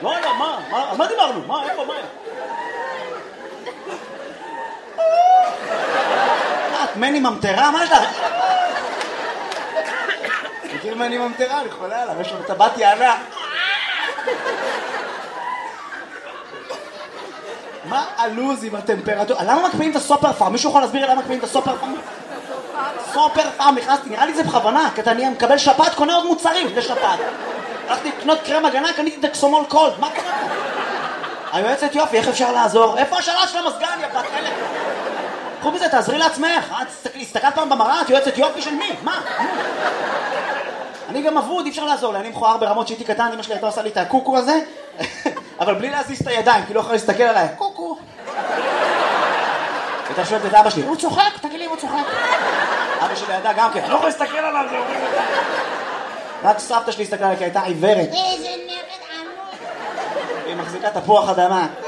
לא, מה? על מה דיברנו? מה? איפה? מה? את מני ממטרה? מה יש לך? מכיר מני ממטרה? אני חולה עליו, יש לו טבעת יענה. מה הלוז עם הטמפרטורה? למה מקפיאים את הסופר פארם? מישהו יכול להסביר לי למה מקפיאים את הסופר פארם? סופר פארם, נכנסתי, נראה לי זה בכוונה, כי אתה מקבל שפעת, קונה עוד מוצרים לשפעת. הלכתי לקנות קרם הגנה, קניתי דקסומול קולד, מה קרה פה? היועצת יופי, איך אפשר לעזור? איפה השאלה של המסגן, יא בת חלק? קחו בזה, תעזרי לעצמך. הסתכלת פעם במראה, את יועצת יופי של מי? מה? אני גם אבוד, אי אפשר לעזור לי, אני מכוער ברמות שהייתי קטן, אמא שלי הייתה עושה לי את הקוקו הזה, אבל בלי להזיז את הידיים, כי לא יכולה להסתכל עליי. קוקו. הייתה שואלת את אבא שלי, הוא צוחק? תגיד לי, הוא צוחק. אבא שלי ידע גם כן, לא יכול להסתכל עליו, זה אומר. רק סבתא שלי הסתכלה עליי, כי הייתה עיוורת. איזה נפת עמוד. היא מחזיקה תפוח אדמה.